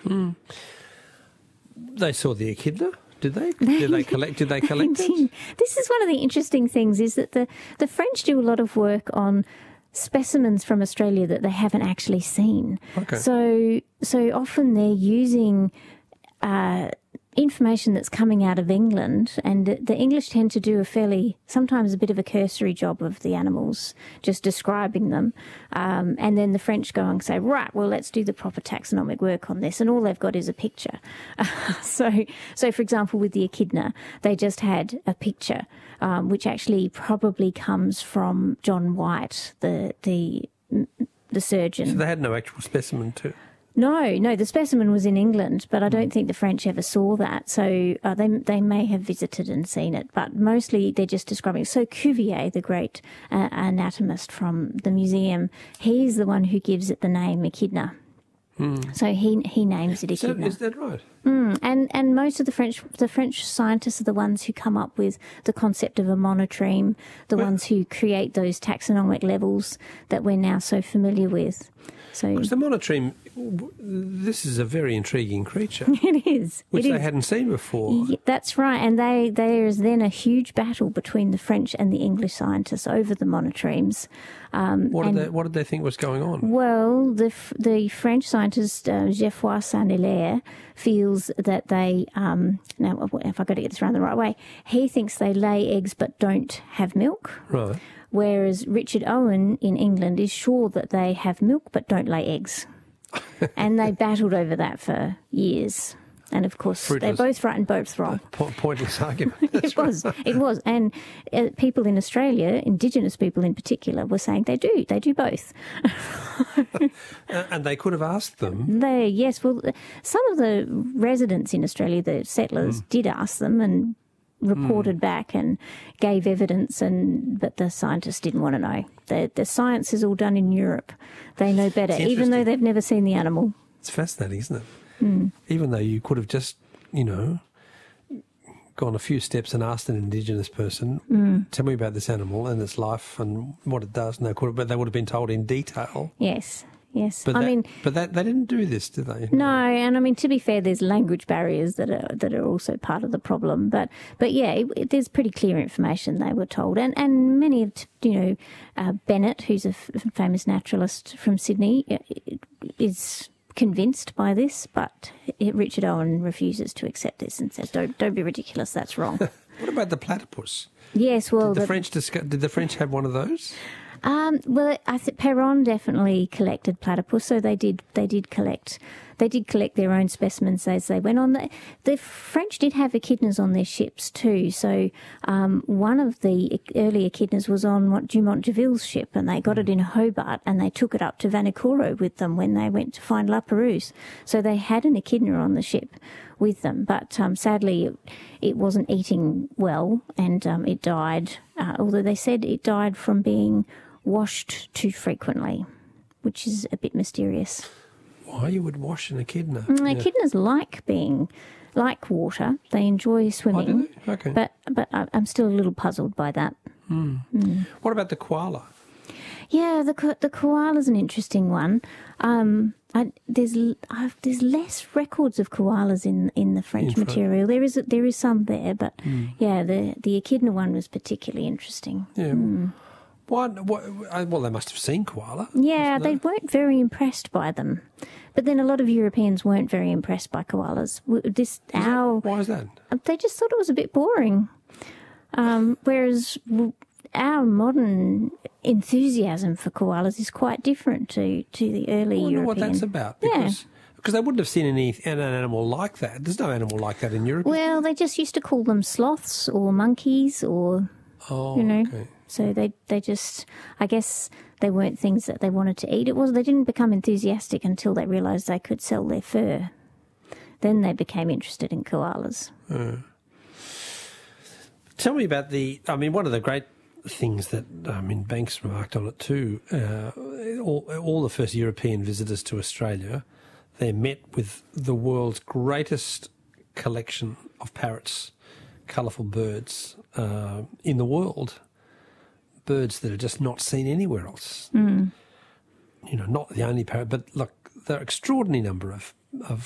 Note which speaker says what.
Speaker 1: They saw the echidna, did they? Did they collect it?
Speaker 2: This is one of the interesting things, is that the French do a lot of work on specimens from Australia that they haven't actually seen.
Speaker 1: Okay.
Speaker 2: So often they're using information that's coming out of England, and the English tend to do sometimes a bit of a cursory job of the animals, just describing them, and then the French go and say, right, well, let's do the proper taxonomic work on this, and all they've got is a picture. So for example, with the echidna, they just had a picture, which actually probably comes from John White, the surgeon.
Speaker 1: So they had no actual specimen too?
Speaker 2: No, the specimen was in England, but I don't think the French ever saw that. So they may have visited and seen it, but mostly they're just describing it. So Cuvier, the great anatomist from the museum, he's the one who gives it the name echidna. So he names it echidna.
Speaker 1: Is that right?
Speaker 2: And most of the French scientists are the ones who come up with the concept of a monotreme, the ones who create those taxonomic levels that we're now so familiar with. So
Speaker 1: because the monotreme, this is a very intriguing creature.
Speaker 2: It is.
Speaker 1: Which they hadn't seen before.
Speaker 2: Yeah, that's right. And there is then a huge battle between the French and the English scientists over the monotremes.
Speaker 1: What did they think was going on?
Speaker 2: Well, the French scientist Geoffroy Saint-Hilaire feels that they, now if I got to get this around the right way, he thinks they lay eggs but don't have milk.
Speaker 1: Right.
Speaker 2: Whereas Richard Owen in England is sure that they have milk but don't lay eggs. And they battled over that for years. And, of course, they're both right and both wrong.
Speaker 1: Pointless argument.
Speaker 2: It was. And people in Australia, Indigenous people in particular, were saying they do both.
Speaker 1: And they could have asked them.
Speaker 2: Yes, well, some of the residents in Australia, the settlers, did ask them and reported back and gave evidence, but the scientists didn't want to know. The science is all done in Europe. They know better, even though they've never seen the animal.
Speaker 1: It's fascinating, isn't it? Even though you could have just, gone a few steps and asked an Indigenous person, tell me about this animal and its life and what it does, but they would have been told in detail.
Speaker 2: Yes.
Speaker 1: But they didn't do this, did they?
Speaker 2: No, and to be fair, there's language barriers that are also part of the problem. But yeah, there's pretty clear information they were told, and many of Bennett, who's a famous naturalist from Sydney, is convinced by this, but Richard Owen refuses to accept this and says, "Don't be ridiculous. That's wrong."
Speaker 1: What about the platypus?
Speaker 2: Yes, well,
Speaker 1: did the French have one of those?
Speaker 2: Well, I think Perron definitely collected platypus, so they did collect their own specimens as they went on. The French did have echidnas on their ships too. So one of the early echidnas was on Dumont d'Urville's ship, and they got it in Hobart, and they took it up to Vanikoro with them when they went to find La Perouse. So they had an echidna on the ship with them, but sadly it wasn't eating well, and it died, although they said it died from being washed too frequently, which is a bit mysterious.
Speaker 1: Why you would wash an echidna?
Speaker 2: Echidnas like water. They enjoy swimming.
Speaker 1: Oh, do they? Okay.
Speaker 2: But I'm still a little puzzled by that.
Speaker 1: What about the koala?
Speaker 2: Yeah, the koala's an interesting one. There's less records of koalas in the French material. There is some there, but yeah, the echidna one was particularly interesting.
Speaker 1: Yeah. Well, they must have seen koala.
Speaker 2: Yeah, they weren't very impressed by them. But then a lot of Europeans weren't very impressed by koalas.
Speaker 1: Why is that?
Speaker 2: They just thought it was a bit boring. Whereas our modern enthusiasm for koalas is quite different to the early European.
Speaker 1: I wonder what that's about. Because they wouldn't have seen an animal like that. There's no animal like that in Europe.
Speaker 2: Well, they just used to call them sloths or monkeys or,
Speaker 1: okay.
Speaker 2: So they just, I guess they weren't things that they wanted to eat. They didn't become enthusiastic until they realised they could sell their fur. Then they became interested in koalas.
Speaker 1: Tell me about one of the great things that, Banks remarked on it too, all the first European visitors to Australia, they met with the world's greatest collection of parrots, colourful birds in the world. Birds that are just not seen anywhere else. Not the only parrot, but look, there are extraordinary number of